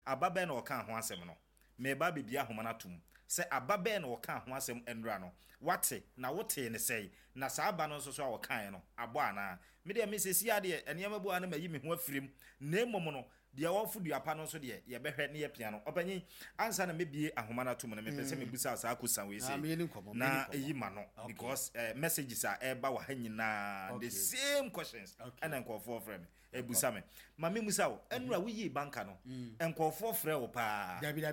ababe na oka ho asem no me ba bibia homa na tum se ababe na oka ho asem enra no wate na wote ne sei na sa aba no so so a wokan no abo ana me de me sesi ade enema bu ana mayi me ho afirim na emom no de wofu duapa no so de ye behwe ne ye pia no opanyi ansa na mebie ahoma na tum no me pese me busa sa akusan we sei na eyi ma no because messages are eba wa hanyina the same questions and enkofo frame ebusa me ma me musa wo enura wo yi banka no enkofo frɛ wo pa dabi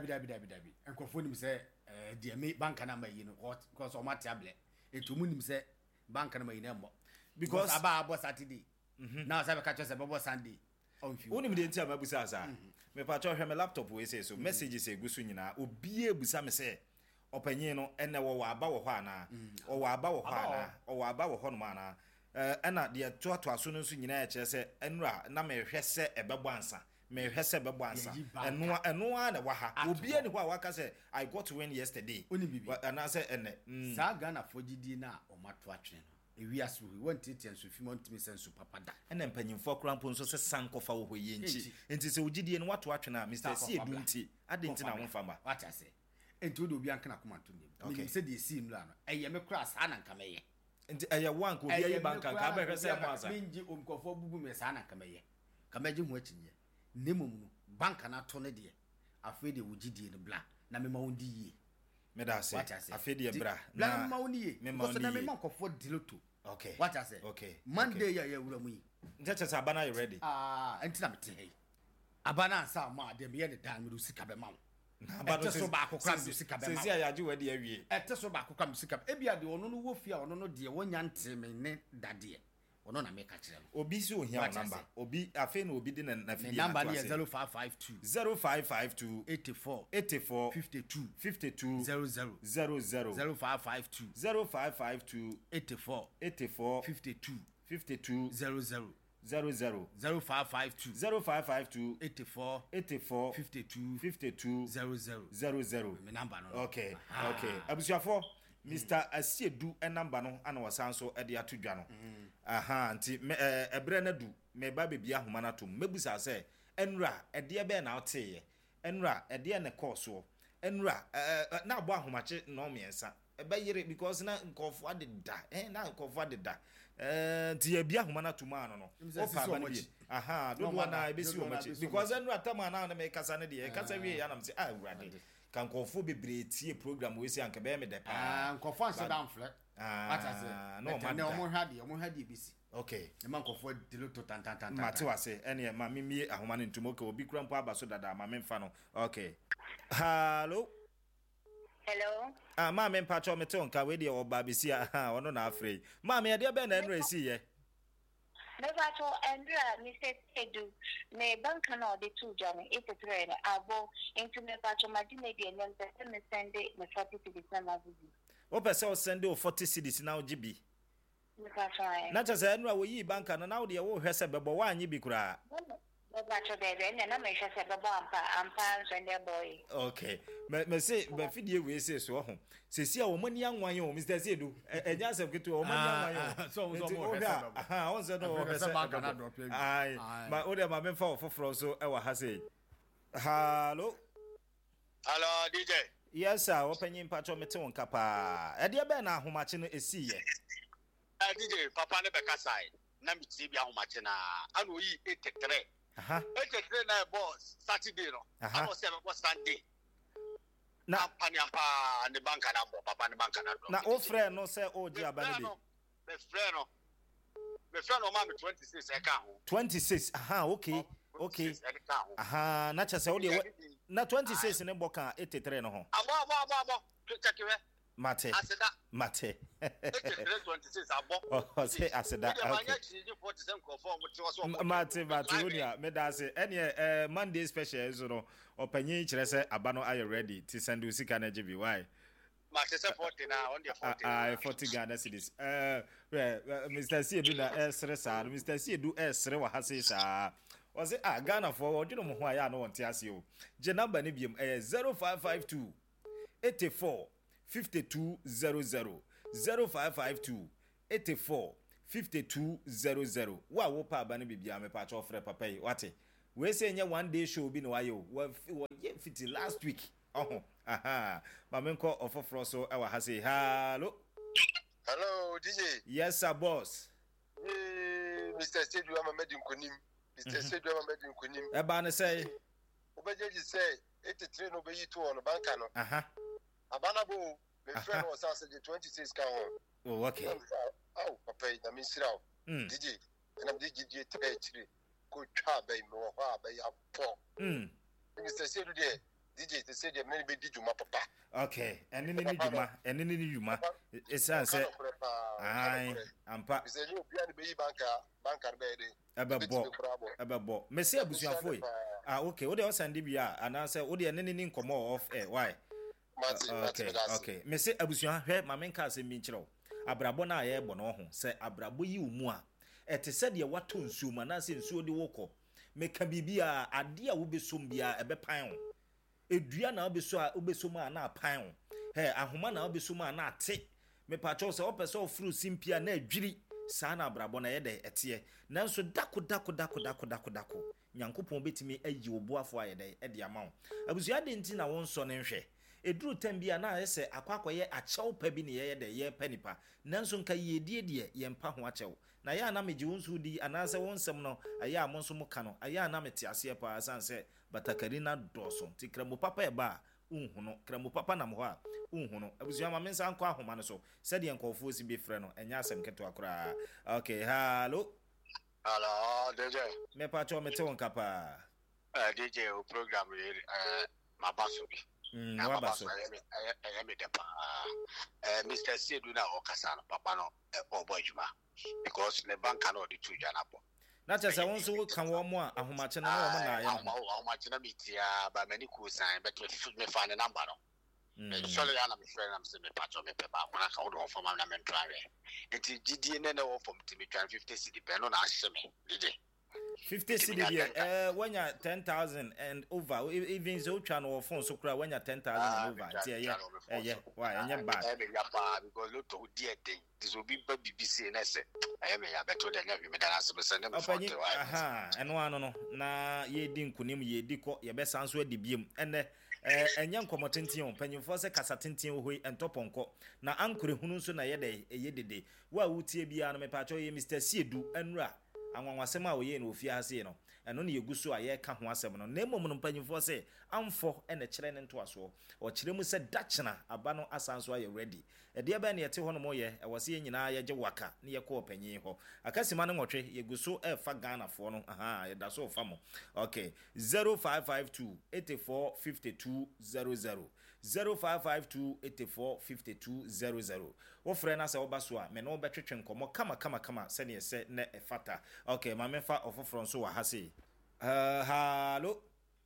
enkofo nim sɛ de me banka na mayi no because o mate able etumu nim sɛ banka na mayi na mo because abo Saturday now say be catch us be Sunday Oni me ntia mabusa asa me pa cho hwe me laptop we say so messages egusu nyina obi ebusa me say opanyin no ene wo aba wo ho ana wo aba wo ho ana wo aba wo ho no ana ena de to aso no nso nyina e kire se enura na me hwe se ebebo ansa me hwe se bebo ansa eno na wa ha obi eni ho a waka se I got to win yesterday and say ene sa Ghana fogidi na o mato atwe no ewi aso won tete enso fi mon timi senso papa da ena mpanyimfo krampo nso se sankofa wo hoye nti se ogidie no wato atwe na Mr. C edu nti ade nti na wonfa ma wata se enti odo obi anka na koma to nim ni se de si nla no eye me kra sa na nka meye nti eye wan ko obi ayi banka ka ba hwese mo asa minji omkofo bubu me sa na nka meye kamaje ho akinye nemum no banka na to ne de afi de ogidie no bla na me ma wondi yi me da se afi de bra na me ma wondi yi because na me ma nkofo diloto. Okay. What I say? Okay. Monday ya wura mu yi. Ntacha abana you ready? Enti na mete hey. Abana sa ma de me ye dan me sika be ma. Abana so ba akokra me sika be ma. Sesi ayaje we de awie. Ete so ba akokra me sika. Ebia de ono no wo fia ono no de wonya nte me ne dade. Ono na me ka kire no. Obi si ohia number. Obi afi na obi de na fi number ni 0552 0552 84 52 00 0552 84 52 00 0552 84 52 00 me number no. Okay. Abusuafo Mr. Asiedu number no ana wasanso e de atodwa no nti ebre na du me ba bebia homa na tom mebusa se enura ede be na oteye enura ede ne course enura na abo ahomache no miensa ebe yire because na nkofo adeda na nkofo adeda nti ya bia homa na tom ano no o pa ba no bi do na ebesi o machi because enura tama na me kasa ne de kasa wie ya na me se urade kan nkofo bebre tie program we si anka be me de pa nkofo anse dan fle atase no man na omo hade bisi okay e man nkofo diloto tan mate wase ene ma mimie ahoma ne ntumo ke obi krampo abaso dada ma memfa no okay hello ma me mpacho mete onka we de oba bisi ono na afrey ma me de be na enre si ye Nevato Andrea, Mr. Edu, me banka no de 2 January 83 abo into me pacho madine de nem pese me send me 40 to December visit. O pese o send o 40 cedis na o GB. Me pacho ai. Na chese enu a wo yi banka no na wo de wo hwese bebo wa anyi bi kura. Nevato de na me hwese bebo ampa send boy. Okay. Me say be fidie we say so ho. Sesi a wo mani anwan o Mr. Sedu. Enya se ketu o mani anwan o. So mo hwese bebo. On se no hwese banka na drop you. Ai. Ma o de ma me fa foforo so e wa ha say. Hello DJ. Yes sir, openyin pacho mete won kapa. E de be na ahomache no esi ye. DJ papa ne be kasai. Na mi ti bi ahomache na anu yi 83. 83 na boss Saturday no. Anu se be Sunday. Na pani ampa ne banka na bo papa ne banka na do. Na o frɛ no se o ji abane bi. Me frɛ no ma me 26 e ka ho. 26. Okay. Na chese o de na 26 ne boka 83 no ho. Abo. Check we. Mate. 26 abo. Oh, say aseda. Mate unia me da say ene Monday special so no opanyin kire say abano are ready to send you sika na GB why? Mate say 40 na on the 40. 40 Ghana cedis. Mr. Siedu na esre sa. Mr. Siedu esre wa ha say sa. O say Ghana for odino mo ho aya no wonte ase o. Je number ne biem 0552 84 5200 0552 84 5200 wa wo pa ba ne bibia me pa cho frɛ papa yi wate we say nya one day show bi no ayo we fit last week aha ma me nko ofoforo so e wa ha say hello DJ. Yes sir boss. Mr. Sedu ama medin konim. Mr. Sedu ama medin konim. E ba ne say obejeji say 83 no be yi to on banka no. Abana bo me friend was say 26 ka ho. Oh okay. Oh papa na me siraw. DJ na me DJ 3 ko twa ba mi wo ha ba ya po. Mr. Sedu de DJ te say de me be di juma papa. Okay, and ni juma it's say ai ampa say you bia ni be yi banka be de ebebo me say abusuafo yi okay wo de o sande bia ana say wo de ni nkomo off air why okay me say abusua hwe ma men ka say mi nkyerɛw abrabo na ye bo no ho say abrabo yi umu a ete se de wato nsuo ma na say nsuo de wokɔ me ka bibia ade a wo besom bia ebepan ho edua na obeso a obesom a na apan ho he ahoma na obesom a na ate me pa cho se opese ofuru simpia na adwiri saa na abrabo na ye de ete nanso dako nyankopon betimi ayi obuafo ayede e de ama ho abusua de nti na won so ne nhwe eduru tambia na ese akwakoye achew pa bi ne ye de ye panipa nanso nka yedie ye mpa ho achew na ya na meji wonsu di anase wonsem no aya amonso mu ka no aya na meti ase pa asanse batakari na doso ti kramo papa e ba unhuno kramo papa na mo ha unhuno abusua ma mensa anko ahoma no so se de nkofo si be frɛ no enya asem keto akora okay hello DJ me pa cho mete won kapa DJ o program mabaso bi wabaso I am the Mr. Sedu na okasano papa no obojuma because the bank cannot do two janabo. Na chese won so kan wo mo a ahomache na wo mo na ya no. Ahomache na metia ba many cool sign but me find the number no. Surely I am friend am say me patch me peba when I can do for my na men try. It GD na wo from me 50 cedi pe no na ahye me. DJ 50 cedi when you 10,000 and over even so try no phone so kra when you 10,000 and over yeah why enya bad because lot of dear thing this will be BBC na say I am ya better than every me that as send them aha eno no na ye di nkunim ye di ko ye be sanso adi biem ene enya nkomotenten on panyimfo se kasa tenten wo hoi entoponko na ankure hunu nso na ye de ye dede wa wutie bia no me pa cho ye Mr. Siedu enura anwanwasem a woye na ofia ase no eno ne yeguso a ye ka ho asem no na emom no mpanyimfo se amfo ene kire ne ntoaso o kire mu se dachna aba no asanso aye ready ede ba na yete ho no mo ye ewose ye nyina ye gye waka ne ye ko opanyin ho akasima ne nwotwe yeguso e fa Ghana fo no ye da so fa mo okay 0552 84 52 00 0552 84 52 00 wo frɛ na sɛ wo ba so a me no betwetwe nkomo kama sɛ ne sɛ na efata okay ma me fa ofoforo nso wa ha sei hello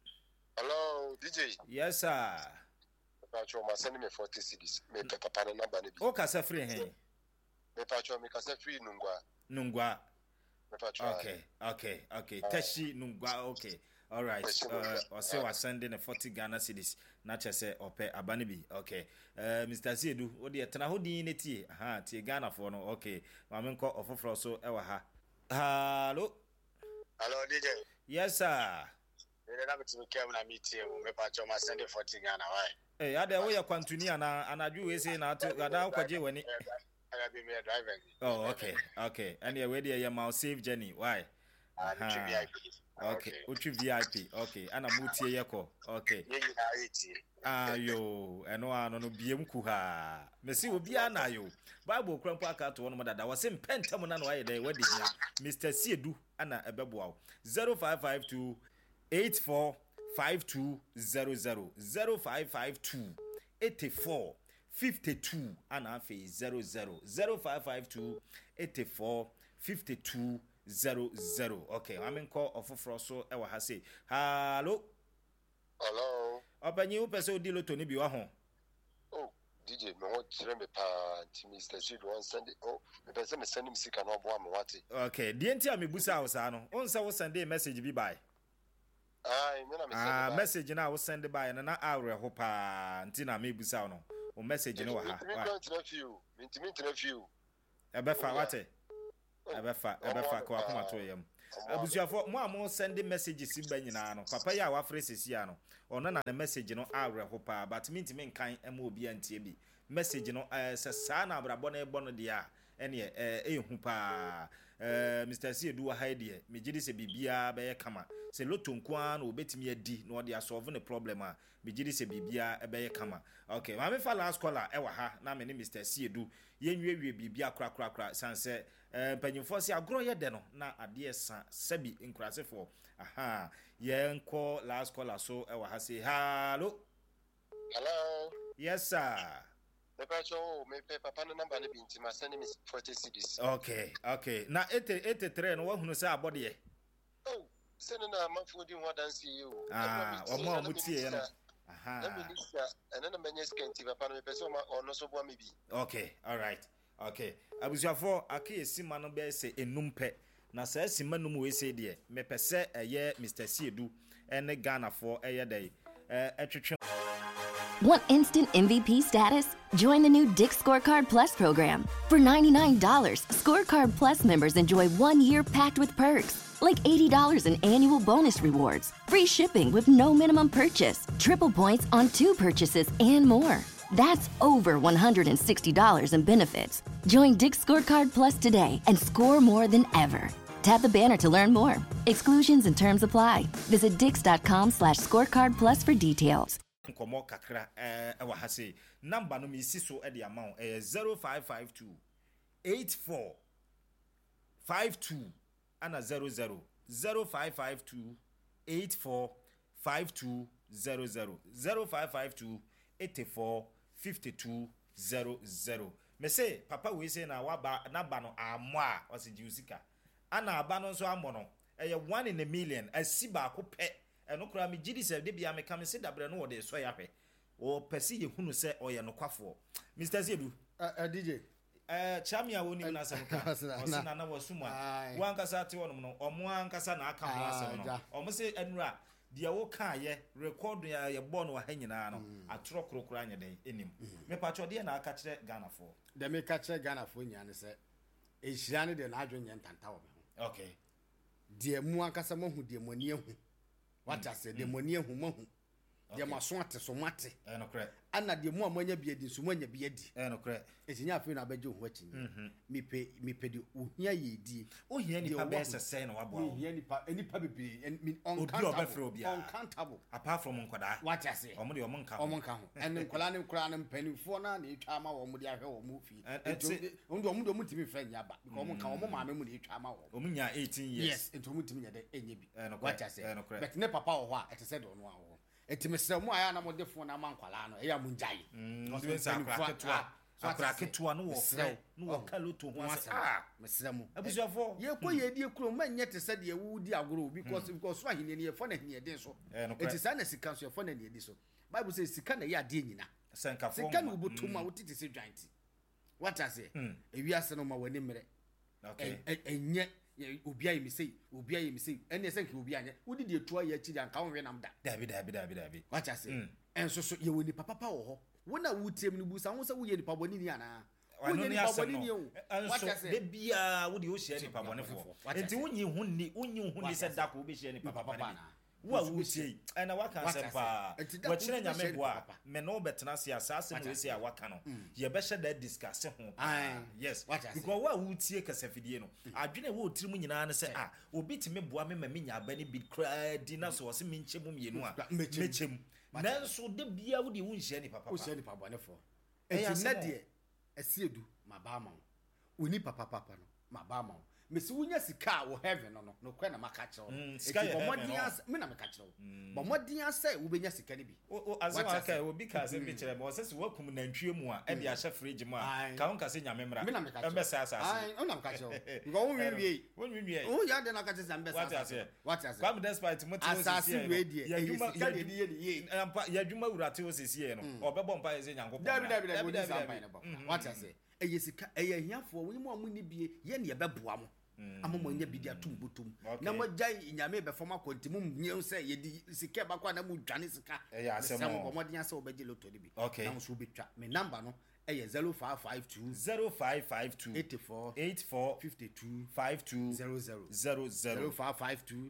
DJ yes sir Pacho ma send me 40 cedis me papa na number ne bi o ka sɛ free he me Pacho me ka sɛ free nungwa me Pacho okay tashi nungwa okay all right say was sending a 40 Ghana cedis na chese ope abane bi okay Mr. Siedu wo de tena ho din netie tie Ghana for no okay ma me nko ofoforo so e wa ha hello DJ yes sir na me timi kem na meeting me pa cho ma send 40 Ghana why ade wo ya kwantuni ana anaju we say na to ada kwaje wani I be me driver oh okay and we dey your mouse safe journey why okay uchi VIP okay ana mutie yeko okay ayo eno ano no biem ku ha mesi obi ana yo bible krampo aka to no dada wase mpentam na no aye dey wadi hia Mr. Siedu ana ebeboa 0552 84 5200 0552 84 52 ana afi 00 0552 84 52 00 okay I mean call ofoforo so e wa ha say hello obanyi upese odi loto ni bi wa ho DJ me want to me pa Mr. Siedu on Sunday me pese me send him sika no bo am wate okay die nti amebusa wo sa no on sa wo send a message bi by me na me send message na wo send by na awre ho pa nti na mebusa no o message no wa ha me interview ebefa wate ebefa ko akoma to yam abusuafo mo amo send messages si ba nyina no papa ya wa frɛ sesia no ono na the message no awre ho pa but me ntimi nkan ema obi antie bi message no sa na abrabɔ na ebo no dia ene ehu pa Mr. Siedu wa haidie megidi se bibia be kama se loto nkoa na obetimi adi na ode solve the problem a megidi se bibia be kama okay ma me fa last caller e wa ha na me ne Mr. Siedu yenwie bibia kra sanse panyimfo se agro ye de no na ade sa sabi nkurasefo aha yenko last caller so e wa ha say hello yes sir. Me papa no number no bi nti ma send me 40 cedis. Okay. Na 83 no wahunu say abode. Oh, send na mafodi ho dance you. Omo mutie no. Aha. Na me nisa, ena na menye skenti papa no me pese o no so bo me bi. Okay, all right. Okay. Abusuafo akiyesi ma no be se enumpe. Na sa sima num we se de me pese eye Mr. Siedu ene Ghana for eye dey. Etwetwe. Want instant MVP status? Join the new Dick's Scorecard Plus program. For $99, Scorecard Plus members enjoy 1 year packed with perks, like $80 in annual bonus rewards, free shipping with no minimum purchase, triple points on 2 purchases, and more. That's over $160 in benefits. Join Dick's Scorecard Plus today and score more than ever. Tap the banner to learn more. Exclusions and terms apply. Visit dix.com/scorecard plus for details. Nkomo kakra wa ha say number no mi si so e de amount 0552 84 52 ana 00 0552 84 52 00 0552 84 52 00. Me say papa we say na waba na ba no amwa o se jiusika ana aba no so amono 1 in a million asiba ko pe eno kura me gidi se de bia me kam se dabre no wo de so ya hwe o pese ye hunu se o ye no kwafo Mr. Siedu DJ chamia woni na asem ka o se na wasuma wan kasa te wonom no omo ankasa na aka ho asem no o mo se enura de wo ka ye record ya ye bo no ha nyina no atro krokro anya den enim me pacho de na aka kire Ghana for de me ka kire Ghana for nya ne se ehira ne de na adwo nya ntanta wo me ho okay de mu ankasa mo hu de mo ni ehu what I said, the money who mohu. The maswat so mate. No correct. Anna de mo amanya biedi so manya biedi. No correct. Etinya afi na bejo ho achi. Me pe de ohia yedi. Ohia ni pa be sese na wabo. Ohia ni pa bebre uncountable. Apart from nkoda. What I say. Omo de omo nka. Omo nka ho. En nkola ne nkora ne mpanifo na na etwa ma wo mo de ahwe wo mo fi. Omo mutimi friend yaba. Because omo nka omo maame mu na etwa ma wo. Omo nya 18 years. Yes, ento mutimi nya de enye bi. What I say. But ne papa wo ho a ete se do no awo. Etimesere mu aya na mo de fo na mankwala no eya mu njai akraketwa no wo frɛ no wo kaloto ho ase mesere mu abusuafo ye ko ye die kuro manye te se de wu di agoro because so ahene ne ye fo na hene den so eti sa na sika so ye fo na ne di so Bible say sika na ye ade nyina senkafo sika na ubotuma wotiti se dwanti what I say ewiase no ma wani mere okay enye obi ayi misei ene senke obi anye wodi de etua ye akiri anka wonwe nam da dabi what I say enso so ye woni papa wo ho wona wutiem ni busa ho se wo ye ni paboni ni ana wo ye ni paboni ni o what I say de bia wodi o hia ni paboni fo enti wonyi hunni se da ko obi hia ni papa na wo wutie na waka sempa wo kire nyame boa me no betena se asase no se a waka no ye be hye da discuss ho yes because wo wutie kasafidie no adwene wo tirim nyina ne se obi timi boa me nya abani bi kra di na so se menchemu mienu a mechem nanso de bia wo de wo nhia ni papa wo hia ni papa ne fo enti na de Asiedu mabama oni papa no mabama mesi wunya sika wo heaven no kwa na maka kire sika bomodian me na maka kire bomodian say wo benya sika ne bi azewa kai obi ka se bi kire mo sese wakum nantwie mu a e de ahye fridge mu a ka won ka se nyame mra embesa asase ona maka kire go won wie o ya de na ka se embesa asase what I say kwam despite mo te asase we die sika de ye ya dwuma wurate o sese no obebo mpa ye se nyankopon dabi what I say eye sika eye hiafo wo ni mo amuni bie ye ne ye beboa mo amamo nya bidia tumbutum na mo jai nyame be foma kontimum nyem se yedi sika ba kwa na mu dwane sika asemo mo dia se obeje loto de bi na so betwa me number no eye 0552 84 52 00 0552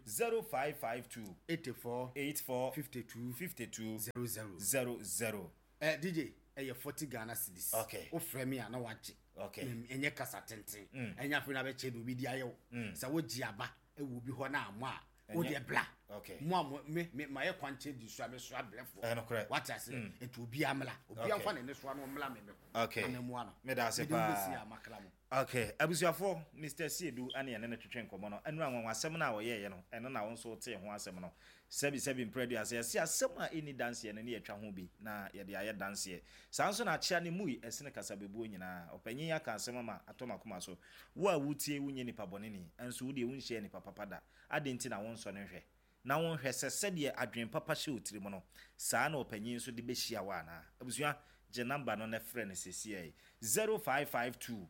84 52 00 DJ eye 40 Ghana cedis o frɛ me ana wache enye kasa tenten enya fe na be che do bi dia yew sa wo giaba e wo bi ho na amo a wo de bla mo me ma ye kwanche di so so ablefo what I say it will be amla obi amfa ne so no mla me anemu ano me da se pa abusuafo Mr. Siedu ane ene twetwe nkomo no enu anwa asem na wo ye no eno na wo nso te ho asem no sebi impredu ase asem a eni dance ye ne yetwa ho bi na ye de aye dance ye sanso na chia ne mui esene kasa bebuo nyina opanyin ya ka asem ma atoma koma so wo a wutie wunye nipa boneni enso wo de wunhye nipa papada adenti na wo nso ne hwe na wo hwe sese de adwen papa hye otiri mo no saa na opanyin so de behia wa na abusua je number no na frɛ ne sesi 0552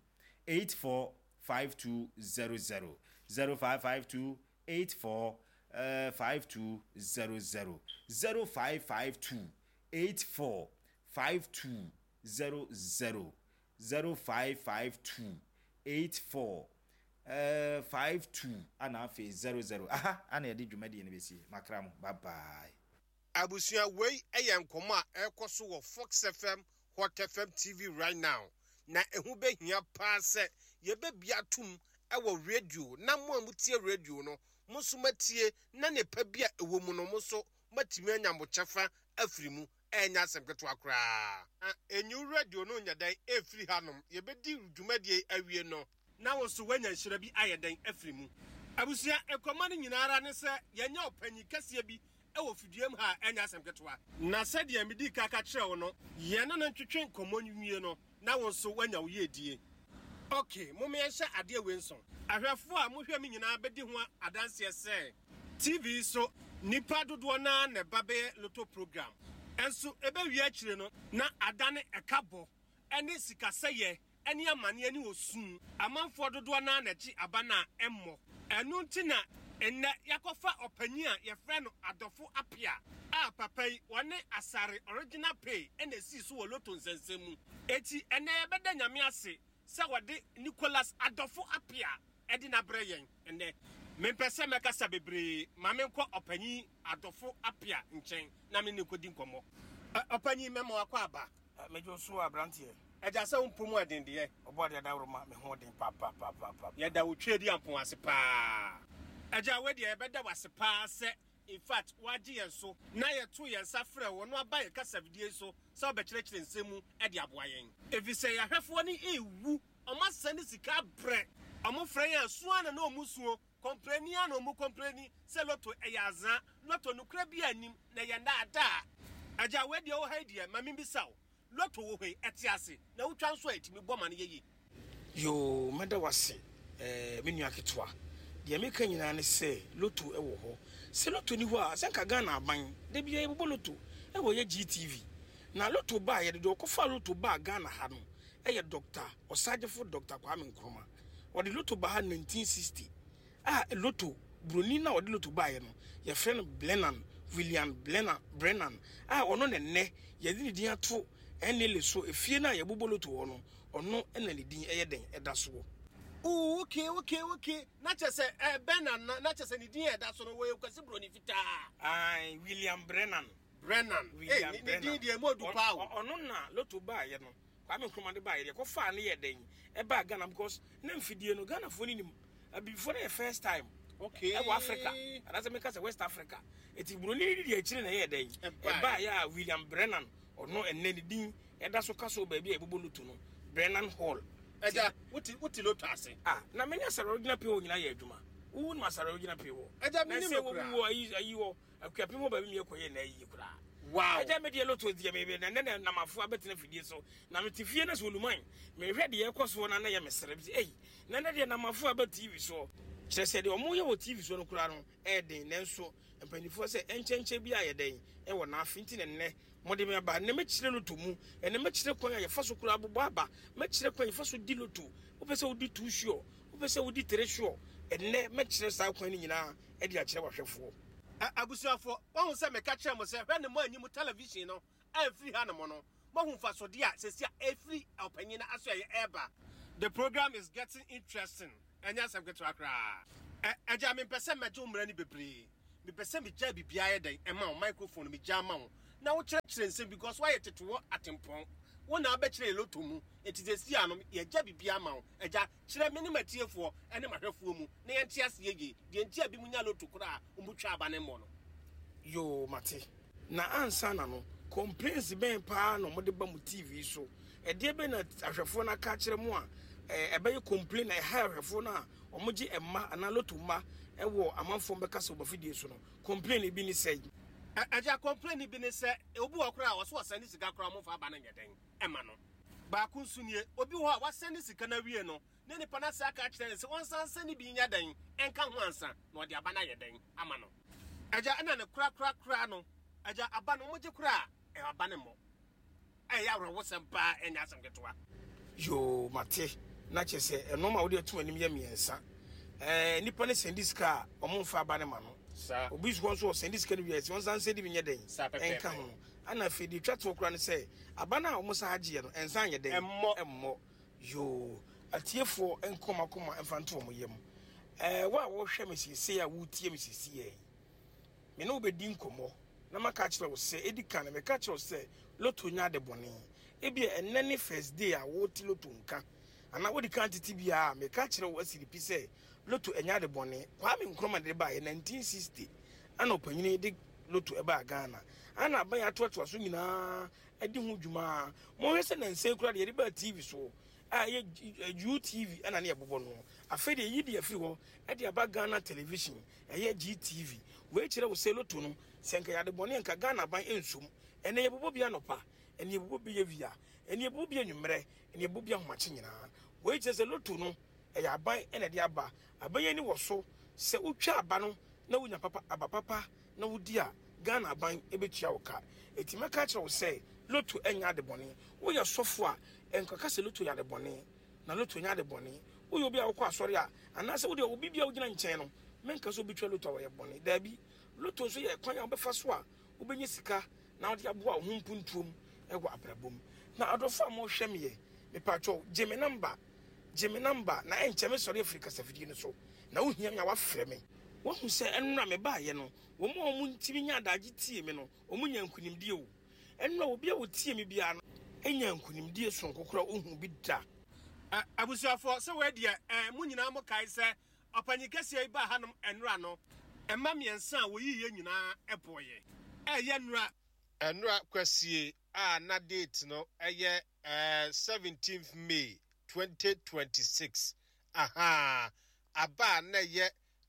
845200 0552 84 5200 0552 84 5200 0552 84 52 ana fe 00 aha ana yedi dwumadi ne besi makram bye bye abusia wei eyenkomo a ekoso wo Fox FM Hot FM TV right now na ehu behia pa se ye bebia tum ewo radio na mo amutie radio no musu matie na ne pa bia ewo mu no muso matimi anya mo chefa afrimu enya semketo akra enyu radio no nya dan efri hanom ye bedi dwumadie awie no na wo so wanya nhira bi ayeden afrimu abusia ekomane nyinara ne se yenya opanyi kase bi ewo fiduem ha enya semketo na se de amidi kaka kire wo no ye no ntwetwe nkomonwie no na wo so wanya wo yedie okay mo me ehye ade wenson ahwefo a mo hwe me nyina bedi ho adanse se TV so nipa dodo na ne babe loto program enso ebe wi akire no na adane ekabo ene sikaseye ene amane ene osun amanfo dodo na na chi abana emmo enu ntina enne yakofa opanyi a ye frɛ no adofo apia a papai wone asare original pay ene si so wo loto nsensemu eti ene beda nyame ase se wode Nicholas adofo apia edi na breyen ene mempese meka sabebre mamenkɔ opanyi adofo apia nchen na me ne kodi nkomo opanyi memo akwa aba mejo so abrantie eja se umpomu adende obode dawro ma me ho den pa ye da wo twedi ampon ase pa eja we de ebeda wase pa se in fact waji yenso na ye to yensa frɛ wo no aba ye kasavidie so se obekyerekere nsemu e de aboa yen efise ya hwefo ni ewu omasane sika bre omofrɛ ya suana na omusuo kompreni ya na omu kompreni se loto eyaza loto nukra bi anim na ye nda eja we de wo haidie mami bisawo loto wo hwe etiase na wutwa nso etimi boma ne yeyi yo meda wase menu aketwa de meka nyina ne se loto ewo ho se loto ni ho a senka Ghana aban de bia ebo loto ewo ye GTV na loto ba ye de okofa loto ba Ghana ha no eye doctor osagefo Dr. Kwame Nkrumah o de loto ba ha 1960 loto broni na o de loto ba ye no ye friend William Brennan ono ne ye de din ato enele so efie na ye bobo loto ho no ono ena ne din eye den eda so okay na chese Brennan na chese ni din eda so no we kwasi broni fita William Brennan ni din die modu pa ono na loto ba ye no Kwame Nkrumah de ba ye ko fa ne ye den e ba Ghana because na mfidie no Ghana fo ni nim before the first time okay e Africa that's make us West Africa eti broni di akire na ye den e ba ya William Brennan ono enne din eda so kaso ba bia ebobo loto no Brennan Hall eja wuti loto ase na menya sare original pe wo nyina ye adwuma wo na sare original pe wo eja mini me kura wo ayi wo akuape mo ba bi me ekoye na ayi kura wow eja me de loto die me be na namafo abetena fidie so na metifie na so luman me hwe de ekoso na ye mesere bi na de namafo abet TV so kyerese de omo ye wo TV so no kura no den nenso empanifo se enchenche bi ayeden e wo na afinti ne mode me ba ne mekire loto mu ene mekire kwan ye faso kura abobaba mekire kwan ye faso di loto wo pese wo di tu sure wo pese wodi treasure enne mekire sa kwan ni nyina e di akire wahwefo abusuafo won se meka kire mo se hwe ne mo anyim television no every ha ne mo no mo hu fa so dia sesia every opanyina aso ye eba. The program is getting interesting. Enya sem keto akra eja me pese meje umra ni bebre me pese me ja bibia ye den e ma microphone me ja ma wo na wo kire nsem because why tetewo atempon wo na abekire loto mu etizesi anom ye ja bibia ma wo eja kire me ni matiefo ene mahwefuo mu na ye ntia se yege de ntia bi mu nya loto kura umbutwa abane mo no yo mate na ansa na no complaints ben pa no mo de ba mu TV so e de be na ahwefo na ka kire mu a ebe complain na ha ahwefo na omoji emma ana loto ma ewo amanfo beka so bafidie so no complain bi ni say aja complain bi ni say obi okra wo so wasani sika kra mo fa aba na nyeden emma no ba kunsunie obi ho a wasani sika na wie no ne ne pana sa ka kire se won san sani bi nya dan enka ho ansa na odi aba na yeden ama no aja ana ne kra no aja aba no moje kra e aba ne mo ya ro wo sempa enya asem ketwa yo mate na chese enoma wo de tu anim ye miensa nipa ne sendiska omumfa aba ne ma no sa obi so so sendiska ne wiase won san se di nya den enka ho ana fedi twato kra ne se aba na omusa hagie no ensan ye den emmo yo atiefo enkomakoma emfanto mo yem wa wo hwe mesisi a wutie mesisi ye me no be di nkomo na maka kire wo se edika na me ka kire wo se loto nya de bone ebi enene first day a wo ti loto nka ana wo di kan titi bia me ka kire wo asiri pi se loto enya de bone kwa me nkroma de ba 1960 ana opanyini de loto e ba Ghana ana ban ya to so nyina edi hu dwuma mo hwese na nse kura de ba TV so a ye UTV ana ne ebobo no afede yi de afiri ho e de aba Ghana television ye GTV we kire wo se loto no senka ya de bone nka Ghana ban ensum ene ye bobo bia nopa ene ye bobo bia via ene ye bobo bia nwumre ene ye bobo bia homache nyina we kire se loto no e ya ban ene de aba abaye ni wo so se utwa aba no na wunya papa aba papa na wudi a Ghana ban ebetua wo ka etimaka kire wo se loto enya de bone wo ye sofo a enkaka se loto ya de bone na loto nya de bone wo ye obi a wo kwa asori a anase wo de obi bia wo gina nchen no menka so bitwa loto wo ye bone dabi loto so ye kwan ya obefa so a wo benye sika na wo de aboa wo mpuntuom ewo abrabom na adofo mo hwemye me pacho jeme number na encheme sori Africa safidi no so na wo hia nya wa frɛ me wo hu se enura me ba ye no wo mo ntimi nya adaje tie me no wo mo nya nkunimdie wo enura obi a wo tie me bia no enya nkunimdie so nkokora ohu bi da abusuafo se we de mu nyina mo kai se opanyikese ba hanom enura no emma miensa wo yiye nyina eboye ye enura kwasie a na date no eye 17th May 2026 aha aba na ye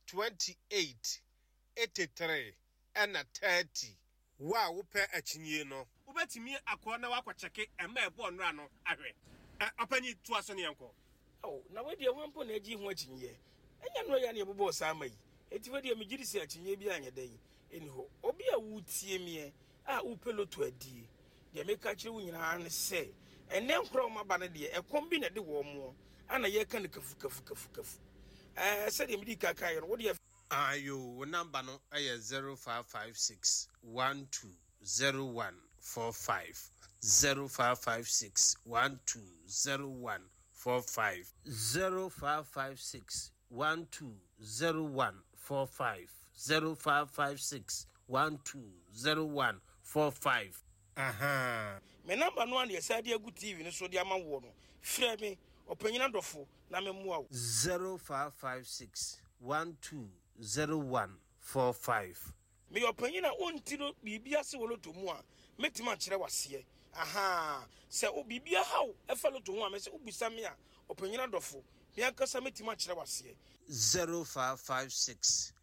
28 83 and 30 wa wo pe akyinye no wo betimi akọ na wakwacheke emma ebo nra no ahwe opanyi to aso ne yanko na we de wampo na agi ho akyinye enya no ya na ebobo sama yi eti we de megiri si akyinye bi anya dan eniho obi a wutie mie a wo peloto adi de meka kire wo nyina ne se ene nkro ma ba ne de ekom bi na de wo mo ana ye ka ne kafu se de medi kaka yo wo de ayo number no aye 0556 120145 0556 120145 0556 120145 0556 120145 aha me number no ande sade agu TV no so de ama wo no frɛ me opanyina dɔfo na me moa wo 0556 120145 me opanyina ontiro bibia se woloto mu a metima kyerɛ wase aha se obibia haw efa loto ho a me se obisa me a opanyina dɔfo me akasa metima kyerɛ wase 0556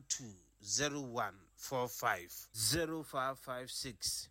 120145 0556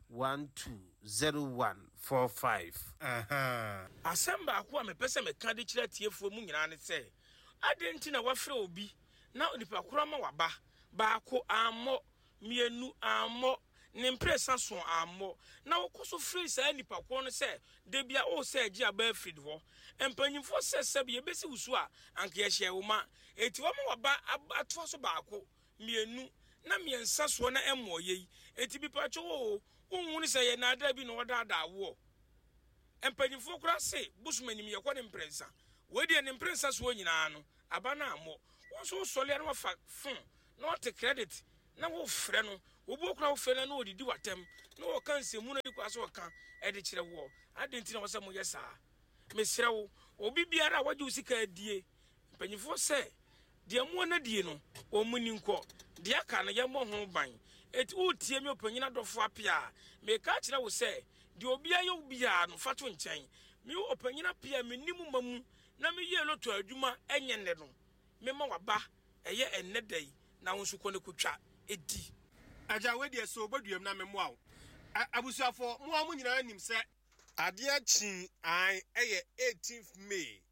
120145 aha asamba akwa me pese me ka de kyerɛ tiefo mu nyina ne se adenti na wafrɛ obi na onipa kora ma waba baako ammo mienu ammo ne mpresa so ammo na wokoso free sa nipa ko no se de bia o se agi aba free ho empanyimfo se sabe ye besi wusu a anka ye hye wo ma eti wo ma ba ato so baako mienu na miensa so na emo ye eti bi pa cho wo unwuni se ye na ada bi no oda wo empanyimfo kura se busumanim ye ko ne mpresa we de ne mpresa so nyina no aba na ammo wo so sole na fa fun not credit na wo frɛ no wo bo kura wo frɛ na wo didi watem na wo kan se mu na di kwa so kan e de kyerɛ wo adenti na wo sɛ mo yɛ saa mesrɛ wo obi biara waje usika adie panyifo sɛ de mo na die no o mu ni nkɔ de aka na yɛ mo ho ban eti wo tie me opanyina dɔfo apia me ka kyerɛ wo sɛ de obi ayɛ obi a no fato nkyɛn me opanyina pia me nimu mamu na me yɛ loto adwuma enye ne no me ma waba ɛyɛ enne dai na wo nso kɔ ne kutwa edi aja we de so oboduam na memo awo abusuafo mo amu nyina nim se ade achi an eye 18th May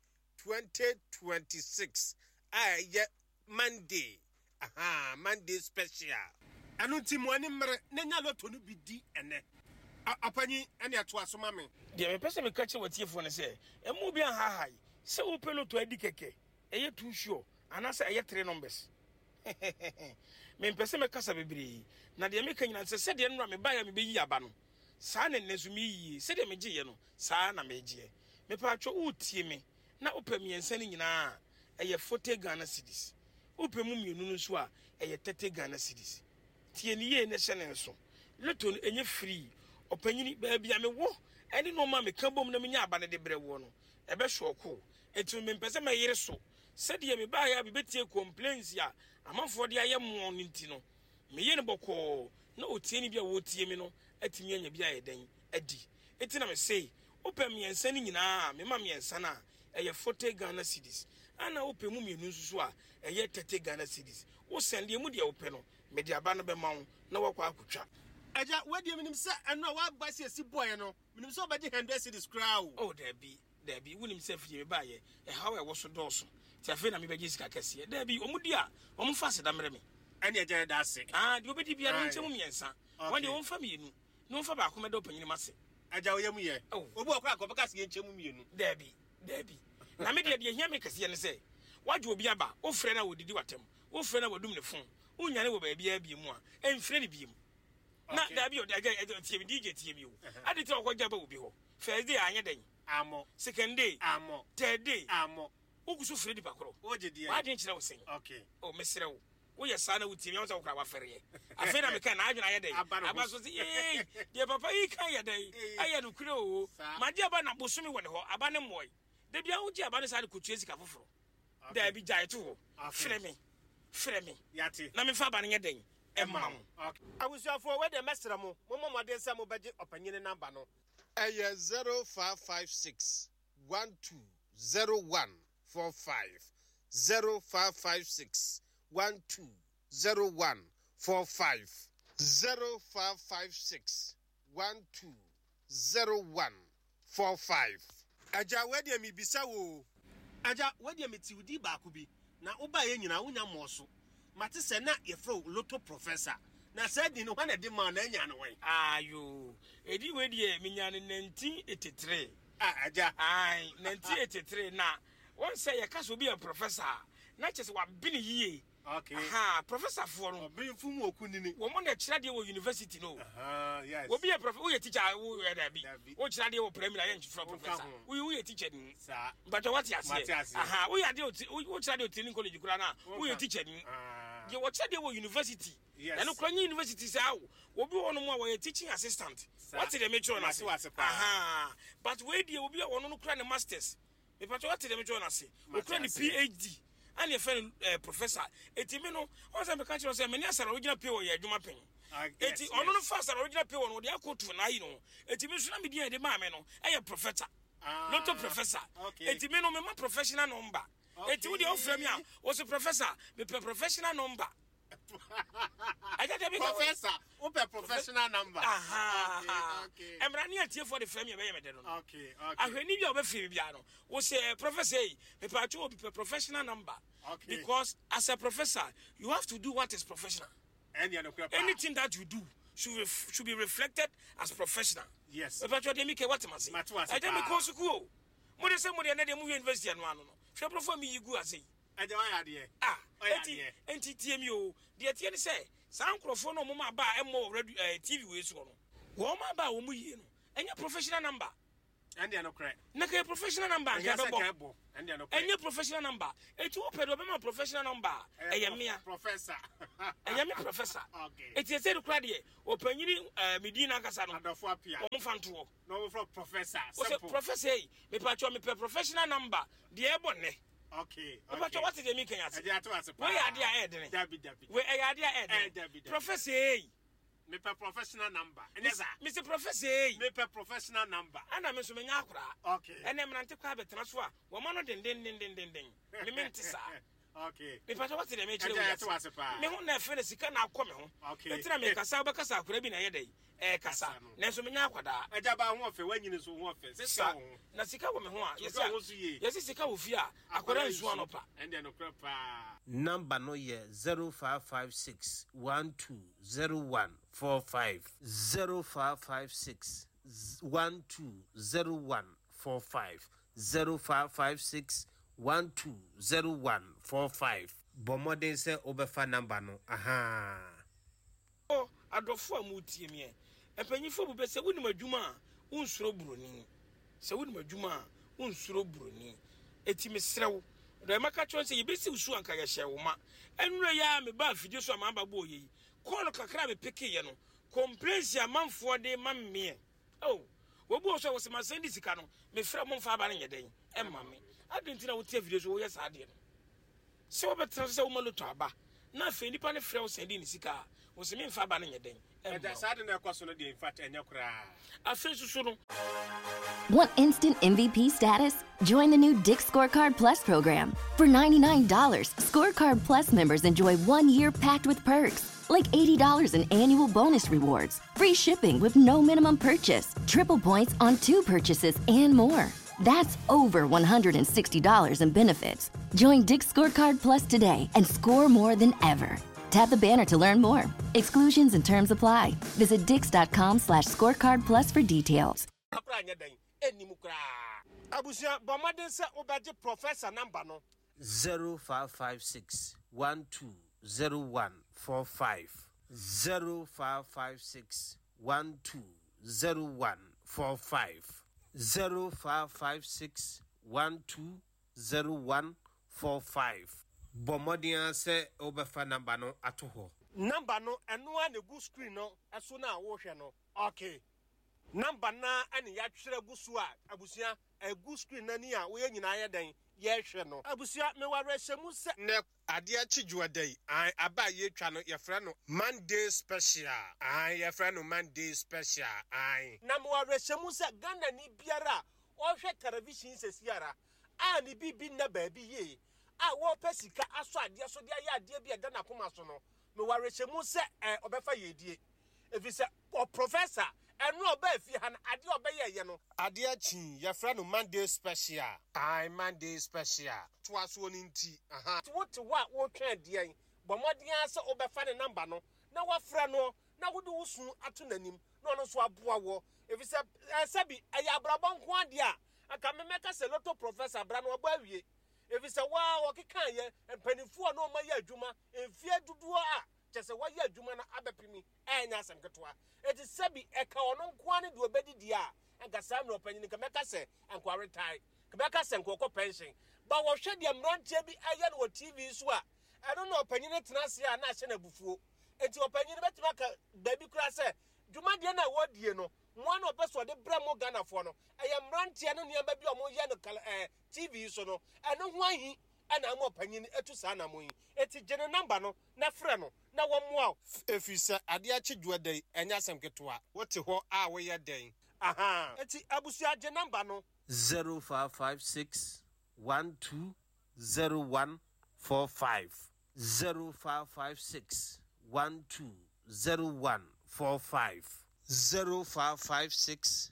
2026 aye Monday Monday special anu ti mo ani mere na nya loto no bi di ene apanyi ene ato asoma me de me pese me kache watiefo ne se emu bi an hahai se wo peloto adi keke eye too sure anase eye 3 numbers me pese me kasa bebre na de me kanyina se de no me ba ya me be yi aba no saa ne nesu mi yi se de me giye no saa na me giye me pa atwo utie me na opam yensa ni nyina eye 40 Ghana cedis opam mu mienu no so a eye 30 Ghana cedis tie ni ye ne hyene nso leto enye free opanyini ba bia me wo ene no ma me ka bom na me nya aba ne de bre wo no ebe shoko etu me pese me yire so se de me ba ya be betie complaints ya amafo de aye mo no ntino me ye ne boko na otie ni bia wo tie me no atimi anya bia ye den adi eti na me sei opam yensa ni nyina me ma me yensa na eye 40 Ghana cedis ana opam mu mienu nsusu a eye 30 Ghana cedis wo sende mu de opɛ no me de aba no be ma wo na wakɔ akotwa aja we de minim se eno wa ba se si boy no minim se obaje 100 cedis kra o oh dabi wonim se fie me ba ye e hawo e wo so dɔso ti afi na me beje sika kɛse dabi omudi a omo fa se da mere me ene aja da se de obedi bia no nkyɛ mu miensa won de won fa mienu no won fa ba ko me da opanyini mase aja wo yam ye obi okra ko beka se nkyɛ mu mienu dabi na me de hia me kɛse ne se waje obi aba wo frɛ na wodidi watem wo frɛ na wadum ne fon unyane wo ba bia bi mu a emfrɛ ne bi mu na dabi o daga tie me DJ tie me o ade tie okɔ jaba obi ho first day anye den amo second day amo third day amo ogusu frɛ di pakoro o je dia wa de nkyerɛ wo sen okay o mesrɛ wo wo yɛ saa na wo tie me wo sɛ wo kra wa fɛre afei na me ka na adwena ayɛ den aba so se de papa yi kan yɛ den ayɛ no kure o ma de aba na bosomi wɔ ne hɔ aba ne moy de bia wo je aba ne saa de kotua sika foforo dabi gyae to ho frɛ me yate na me fa ba ne nyɛ den emma abusuafo we de mesra mo mo de se mo beje opanyine number no eye 0556 120145 0556 120145 0556 120145 aja we de mi bisa wo aja we de mi tiudi ba ko bi na uba ye nyina wonya moso mate se na ye fro loto professor na said no when the man na nya no wen ayo edi we de minya ne 1983 aja 1983 na won say ye ka so bi a professor na chese wa bi ne yie okay professor for no bi fum okunini wo mo na kira de wo university no yes wo bi a professor wo ye teacher wo ye da bi wo kira de wo primary and professor wo ye teacher ni sa but what you say wo ye de wo kira de training college kura na wo ye teacher ni ye wo kira de wo university yes and kura university say wo bi wo no mo wo ye teaching assistant what did they make sure na say but we dey wo bi wo no kura ne masters me pat what did they make sure na say wo kura ne PhD and your friend professor etimi no o say me ka kire say me ne asara original pay wo ye adwuma pen eti ono no fast original pay wo no de akotu na yi no etimi so na me dey de ma me no e ye professor not a professor etimi no me ma professional number eti wo de ofra me a wo so professor me professional number professor open professional number okay emrani atie for the frame be me de no okay ahweni bia obefiri bia no wo say professor me pa cho obi professional number because as a professor you have to do what is professional anything that you do should be reflected as professional. Yes. But what they make what must I don't call school. More than somebody and then university and one. Shall perform me you go as I don't idea. NTTMU, dear Tian say, sound microphone or Mama Ba and more TV ways on. Woman Ba, and your professional number. And they're no crack. Naka professional number, and your professional number. A two Pedro professional number. I am mere professor. I am a professor. Okay. It is a credit. Open Medina Casano and the Fapia. No from professor. Professor, me patch me professional number. Dear Bonne. Okay. But what is the making us? Where are the Debbie? Where are the Professor? Me professional number. Mr. Professor, me professional number. And I'm Mr. Menyakra. Okay. And I'm not to have a transfer. Woman, ding. Limentisa. Okay. Me patch what did I make you? Me won't have finished. Can now come home. Okay. It's not make a Saba Casa could have been a day. Casa. Nelson Menyakra. I jab on one for when you know one face. Nasika woman. Yes, it's a cow of fear. I could have one up. And then Number no year 0556 120145 0556 120145 0556 120145 Bomodin say obefa number no aha oh adofo amutie me e panyifo bu be se woni madwuma unsuro buroni se woni madwuma unsuro buroni eti mesrew do maka chon se yebesi usu anka ya hyewoma enure ya me ba afide so amaba bo yi call kakra be peke ye no complaints amanfo de mamme oh wo bo so wo se masendi sika no me frɛ mo mfa ba ne yeden e mame adentina wo tie video so wo yesa ade no se wo betra se wo maloto aba na fe nipa ne frɛ wo sendi ni sika wo se me mfa ba ne yeden e da sade na kwaso no de in fact enya kura afen susu no. Want instant MVP status? Join the new Dick Scorecard Plus program. For $99, Scorecard Plus members enjoy 1 year packed with perks, like $80 in annual bonus rewards, free shipping with no minimum purchase, triple points on 2 purchases, and more. That's over $160 in benefits. Join Dick Scorecard Plus today and score more than ever. Tap the banner to learn more. Exclusions and terms apply. Visit dix.com/scorecard plus for details. Abusia Bomaden say obaje professor number no 0556 120145 0556 120145 0556 120145 Bomodian say obefa number no atoho number no eno an egu screen no eso na wo hwe no okay number na ani ya twere gu so a abusia egu screen na ni a wo nyina ye den ye hwe no abusia me wa rehemu se ne ade achidwo dai an aba ye twa no ye frɛ no Monday special an ye frɛ no Monday special an na me wa rehemu se Ghana ni biara o hwe television sesiara a ni bibi na ba bi ye a wo pesika aso ade so de ya ade bi Ghana koma so no me wa rehemu se obefa ye die efi se o professor enu oba fi han ade oba ye no ade achi ye fra no Monday special ai Monday special to aso ni nti aha what wo twa ade bomodin ase obefa ne number no na wa fra no na wo de wusu ato nanim na ono so aboa wo efi se sabi aya abrabon ko ade a aka me meka se loto professor bra no oba wie efi se wa wo kekan ye mpanifu no ma ye adwuma enfie duduo a chese wa ye adwuma na abepimi enya asemketoa eti sabi eka ono nko ne de obedidi a enka sam no panyin ka meka se enko retire ka meka se enko pension ba wo hwe de mrantie bi aye no TV so a eno no panyin tena se a na hye na bufuo eti opanyin betima ka baby kura se dwuma de na wo die no mo na obeso de bra mo Ghana fo no eye mrantie no niam ba bi o mo ye no TV so no eno ho ahi ana mo panyin etu sa na mo yi eti gene number no na frɛ no na wo mo efisa ade achidwo dai enya semketoa wote ho a wo ye den aha eti abusia gene number no 0556 120145 0556 120145 0556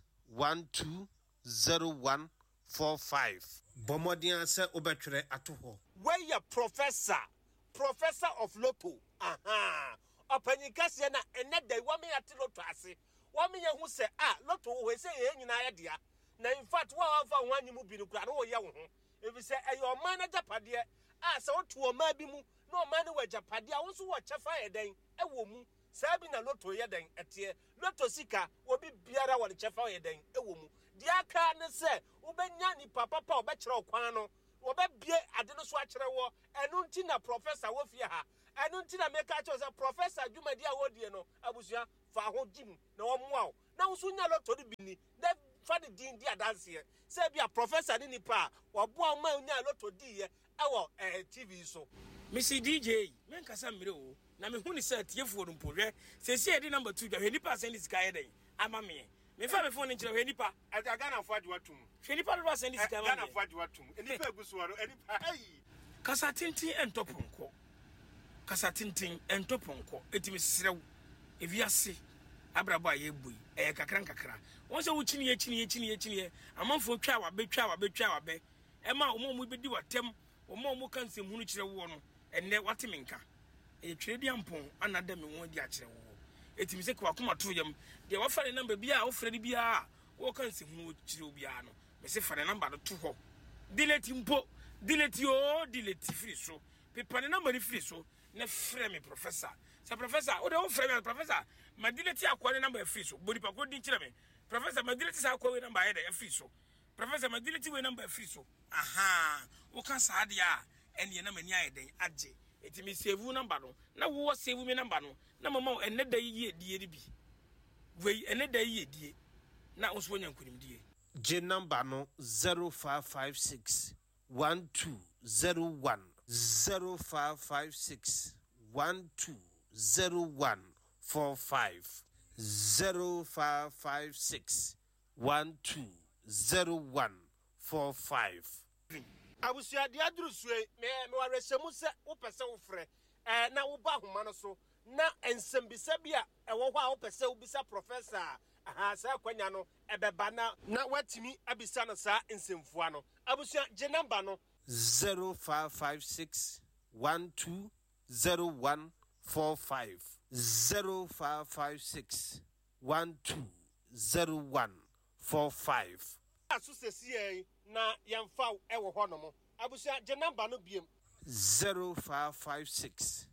120145 Bomodian say obetwere atoho where your professor of Loto aha opanyin kase na ene dai wo me ate loto ase wo me ye hu se loto wo se ye nyina ya dia na in fact wo fa ho anyimu bi no kura no wo ye wo ho ebi se eyo oman na japade se wotu oman bi mu na oman ne wa japade wo so wo chefa ye den ewo mu sabi na loto ye den etie loto sika obi biara wo chefa ye den ewo mu dia ka ne se wo benya ni papa wo be kire okwan no wo be bie ade no so a kire wo enu nti na professor wo fie ha enu nti na make cho se professor Dwumadi a wodie no abusua fa ho jim na wo moa na wo so nya loto de bi ni na fa de din dia dance ye se bia professor ni nipa wo boa ma nya loto di ye ewo TV so Mr. DJ men kasa mire o na me hu ni se tiefo no mpowɛ se se di number 2 hwe nipa send sika ye den ama me fa me phone nkyerɛ hwe nipa Ghana fo ade watum hwe nipa do send sika ma Ghana fo ade watum nipa egusuwaro nipa kasa tintin entoponko kasa tintin entoponko etimi serew eviase abrabo aye bui kakra won se wo chini amanfo twa wa be ema omo bedi watem omo kan se hunu kire wo no enne watemenka twedi ampon anada me won di akire wo etimi se kwa kuma to yam de wa fare number bia wo fredi bia wo kan se hunu kire obia no me se fare number do to ho delete free so pepa ne number free so na frɛ me professor o de wo frɛ me professor ma delete akwa ne number free so body pa ko din kire me professor ma delete sa akwa we number e da free so professor ma delete we number free so wo ka sa de a ene na mani aye den age eti me save number no na wo save me number no na mama ene da yi die bi we ene da yi die na wo so nya nkunim die J number no 0556 1201 0556 120145 0556 120145 abusia dia durusue me warehemu se wo pese wo frɛ na wo ba homa no so na ensembisa bia ɛwɔ hɔ a wo pese wo bisa professor sa kwanya no ebeba na watimi abisa no sa ensemfua no abusia je number no 0556 120145 0556 120145 aso sesi na yemfa ewo hɔ no mo abusia je number no biem 0556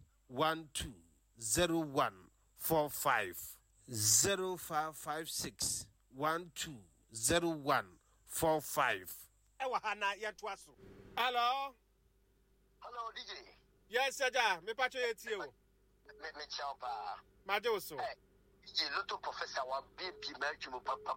120145 0556 120145 ewa hana yeto aso hello DJ yes sir me pacho yetie o me chapa ma de so DJ loto professor wa baby ma jumo papa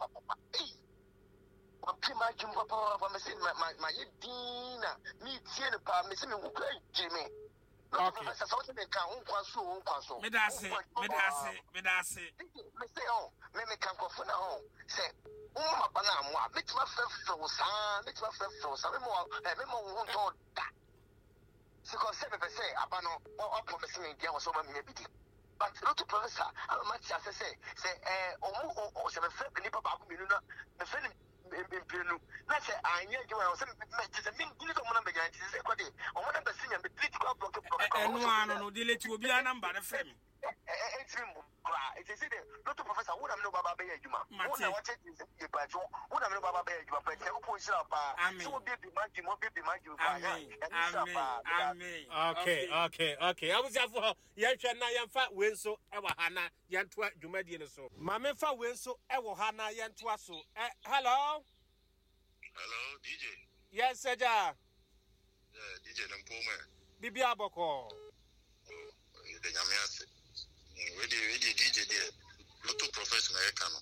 wa pi ma jumo papa me say ma ye dina me tie ne pa me say me wukra jimi okay professor so me kan kwaso me da se me say me kan kwafo na ho say uma bana mo a metima fefo sa me mo ho to da because say abano o promise me dia so ma me bidi but not to professor I'm much say o se me fe ni papa ko minu na me fe ni mpenu na say anya gwa o se me se me dili ko mo na be gan say ko de o mo na be sinya me delete ko block enu ano no delete obi a number na fe me it is the not professor who am no baba be adwuma who na watch this e pacho who am no baba be adwuma pe se ko shira pa so be bi manji amen okay abuzafo ye hwe na ye mfa wenso e wa hana ye ntoa dwumadi ne so ma me mfa wenso e wo hana ye ntoa so hello DJ yes sir DJ Nampoma bibi aboko the nyamiase we DJ there loto professor Ekano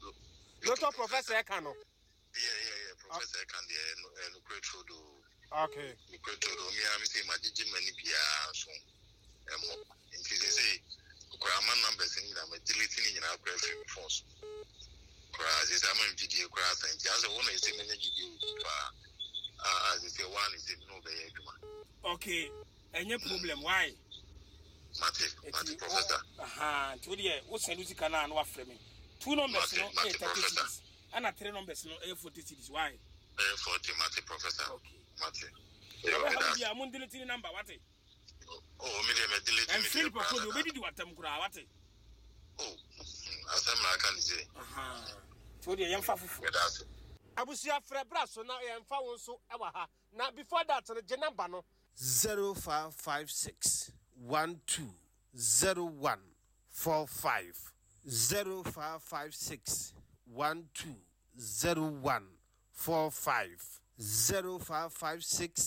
yeah professor Ekano there no great road okay no great road me am say ma DJ mani bia so emo nti say okra man numbers ni na ma delete ni na akra free force kra this am video kra san ti aso wona ise menya video pa as say one is no be eduma okay any problem why Mate professor. Today we send you kana na wafre me. Two numbers no 30 and 3 numbers no 40 cities. Why? 40 Mate professor. Okay. Mate. You have a delete number what? Oh, me delete. And Philip Okolo, where did you want them Kurawati? Oh, I can say. For the young Fafu. Abusia Frebra, so now I am found so ever. Now, before that, the Jenambano 0556 120145 0556 120145 0556